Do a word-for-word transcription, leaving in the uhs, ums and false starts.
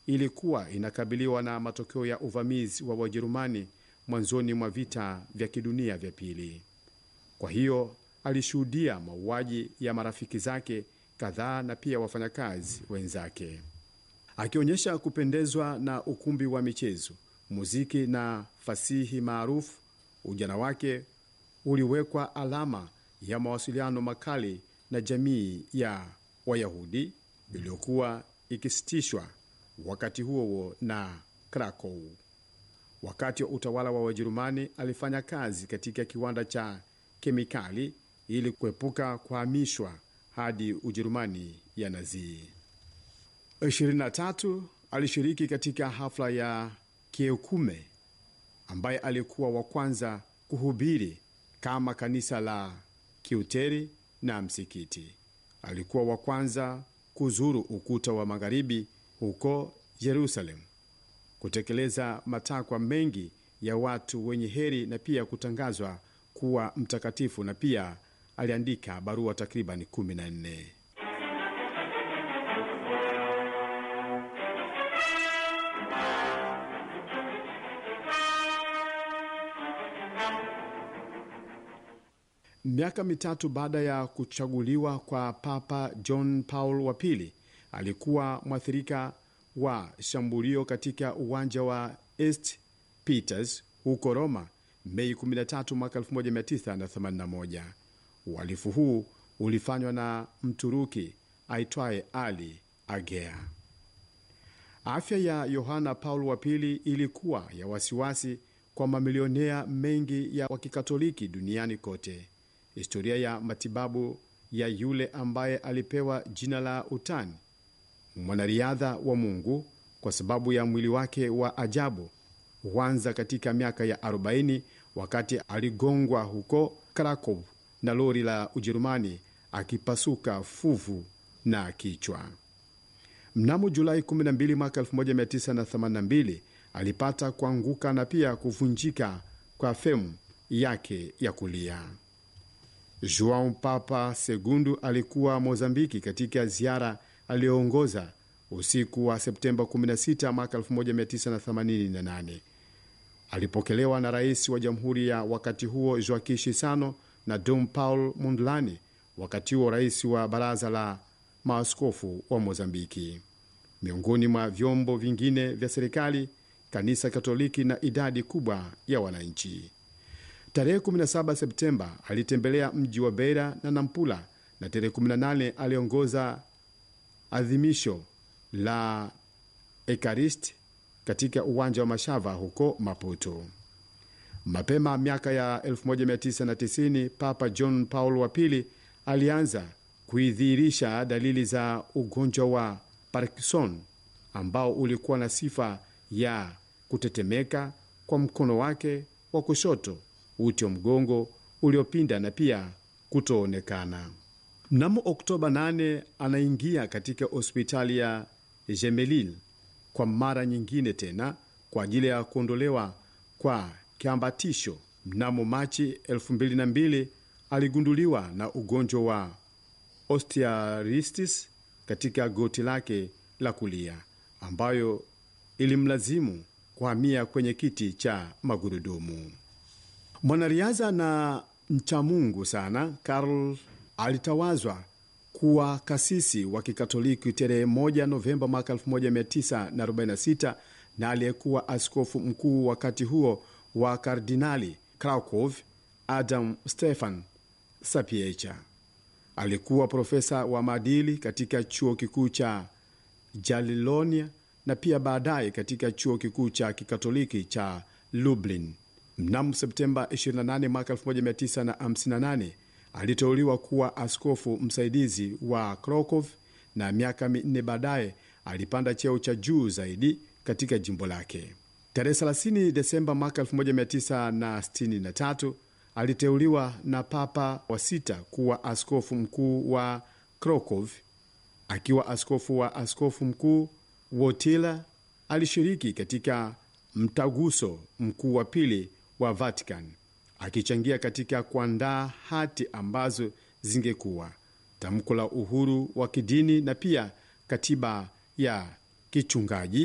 ilikuwa inakabiliwa na matokeo ya uvamizi wa Wajerumani mwanzoni mwa vita vya kidunia vya pili. Kwa hiyo alishuhudia mauaji ya marafiki zake kadhaa na pia wafanyakazi wenzake. Akionyesha kupendezwa na ukumbi wa michezo, muziki na fasihi maarufu, ujana wake uliwekwa alama ya mawasiliano makali na jamii ya Wayahudi iliyokuwa ikisitishwa wakati huo huo na Krakow. Wakati wa utawala wa Wajerumani alifanya kazi katika kiwanda cha kemikali ili kuepuka kuhamishwa hadi Ujerumani ya Nazi. ishirini na tatu alishiriki katika hafla ya kiekume ambaye alikuwa wa kwanza kuhubiri kama kanisa la Kiuteri na msikiti. Alikuwa wa kwanza kuzuru ukuta wa magharibi huko Yerusalemu, kutekeleza matakwa mengi ya watu wenye heri na pia kutangazwa kuwa mtakatifu, na pia aliandika barua takriban kumi na nne. Miaka mitatu baada ya kuchaguliwa kwa Papa John Paul wa pili, alikuwa mwathirika wa shambulio katika uwanja wa St Peters huko Roma Mei kumi na tatu mwaka elfu moja mia tisa themanini na moja. Uhalifu huu ulifanywa na Mturuki aitwaye Ali Agea. Afya ya Yohana Paul wa pili ilikuwa ya wasiwasi kwa mamilionea mengi ya Wakikatoliki duniani kote. Historia ya matibabu ya yule ambaye alipewa jina la utani mwanariadha wa Mungu kwa sababu ya mwili wake wa ajabu huanza katika miaka ya arobaini wakati aligongwa huko Krakow na lori la Ujerumani akipasuka fuvu na kichwa. Mnamo Julai kumi na mbili mwaka elfu moja mia tisa themanini na mbili alipata kuanguka na pia kuvunjika kwa femu yake ya kulia. Joao Papa Segundu alikuwa Mozambiki katika ziara aliyoongoza usiku wa Septemba kumi na sita mwaka elfu moja mia tisa themanini na nane. Alipokelewa na rais wa jamhuri ya wakati huo Joaquim Chissano na Dom Paulo Mondlane, wakati huo rais wa baraza la maaskofu wa Mozambiki. Miongoni mwa vyombo vingine vya serikali, kanisa Katoliki na idadi kubwa ya wananchi. Tarehe kumi na saba Septemba alitembelea mji wa Beira na Nampula, na tarehe kumi na nane aliongoza adhimisho la Ekaristi katika uwanja wa Mashava huko Maputo. Mapema miaka ya elfu moja mia tisa tisini, Papa John Paul wa pili alianza kuidhihirisha dalili za ugonjwa wa Parkinson ambao ulikuwa na sifa ya kutetemeka kwa mkono wake wa kushoto, uti wa mgongo uliopinda na pia kutoonekana. Mnamo Oktoba nane anaingia katika hospitali ya Gemelil kwa mara nyingine tena kwa ajili ya kuondolewa kwa kiambatisho. Mnamo Machi elfu mbili na mbili aligunduliwa na ugonjwa wa osteoarthritis katika goti lake la kulia, ambayo ilimlazimu kuhamia kwenye kiti cha magurudumu. Mwanariadha na mchamungu sana Karl alitawazwa kuwa kasisi wa Kikatoliki tarehe moja Novemba mwaka elfu moja mia tisa arobaini na sita, na aliyekuwa askofu mkuu wakati huo wa Kardinali Krakow Adam Stefan Sapiecha. Alikuwa profesa wa maadili katika chuo kikuu cha Jalilonia na pia baadaye katika chuo kikuu cha Kikatoliki cha Lublin. Mnamo Septemba ishirini na nane mwaka elfu moja mia tisa hamsini na nane aliteuliwa kuwa askofu msaidizi wa Krakow, na miaka minne baadaye alipanda cheo cha juu zaidi katika jimbo lake. Tarehe thelathini Desemba mwaka elfu moja mia tisa sitini na tatu aliteuliwa na Papa wa sita kuwa askofu mkuu wa Krakow. Akiwa askofu wa askofu mkuu, Wojtyla alishiriki katika mtaguso mkuu wa pili wa Vatican, akichangia katika kuandaa hati ambazo zingekuwa tamko la uhuru wa kidini na pia katiba ya kichungaji